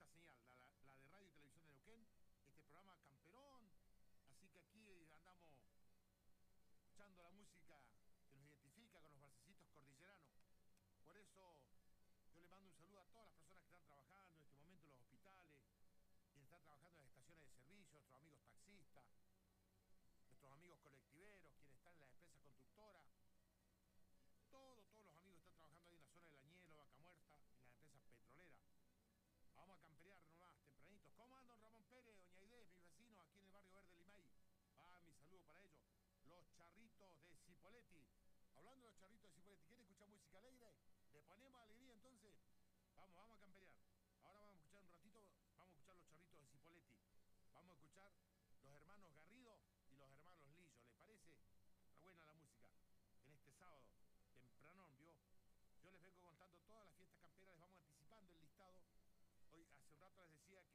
señal, la de radio y televisión de Neuquén, este programa Camperón. Así que aquí andamos escuchando la música que nos identifica con los balsecitos cordilleranos. Por eso yo le mando un saludo a todas las personas que están trabajando en este momento en los hospitales, quienes están trabajando en las estaciones de servicio, nuestros amigos taxistas, nuestros amigos colectiveros, quienes están en las empresas constructoras, todos los amigos que están trabajando ahí en la zona del Añelo, Vaca Muerta, en las empresas petroleras. Vamos a camperear nomás, tempranitos. ¿Cómo anda don Ramón Pérez, doña Aidez, mis vecinos aquí en el barrio Verde Limay? Mi saludo para ellos. Los charritos de Cipolletti. Hablando de los charritos de Cipolletti, ¿quieren escuchar música alegre? ¿Le ponemos alegría entonces? Vamos a camperear. Ahora vamos a escuchar un ratito, vamos a escuchar los charritos de Cipolletti. Vamos a escuchar